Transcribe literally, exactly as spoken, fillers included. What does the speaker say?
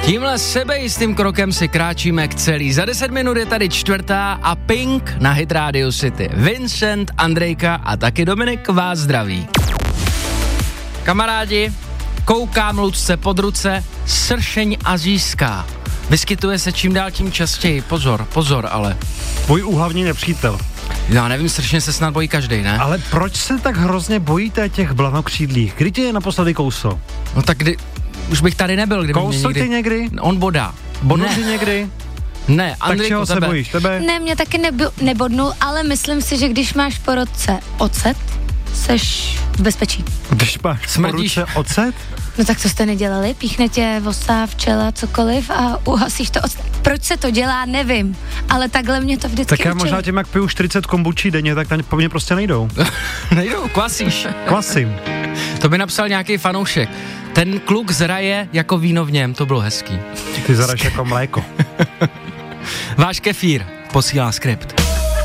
Tímhle sebejistým krokem si kráčíme k celý. Za deset minut je tady čtvrtá a Pink na Hit Radio City. Vincent, Andrejka a taky Dominik vás zdraví. Kamarádi, koukám Lucce pod ruce, sršeň asijská. Vyskytuje se čím dál tím častěji. Pozor, pozor, ale. Můj úhlavní nepřítel. Já nevím, sršně se snad bojí každej, ne? Ale proč se tak hrozně bojíte těch blanokřídlých? Kdy tě je naposledy kousl? No tak kdy, už bych tady nebyl, kdyby mě někdy... tě někdy? On bodá. Bodnul tě někdy? Ne, Andrejko, tak čeho tebe. se bojíš? Tebe? Ne, mě taky nebyl, nebodnul, ale myslím si, že když máš po ruce ocet, seš v bezpečí. Když máš po ruce ocet? No tak co jste nedělali? Píchne tě vosa, včela, cokoliv a uhasíš to ocet. Proč se to dělá, nevím, ale takhle mě to vždycky Tak já učili. možná tím, jak piju čtyřicet kombučí denně, tak po mně prostě nejdou. Nejdou, kvasíš. Kvasím. To by napsal nějaký fanoušek. Ten kluk zraje jako víno v něm, to bylo hezký. Ty zaraješ jako mléko. Váš kefír posílá skript.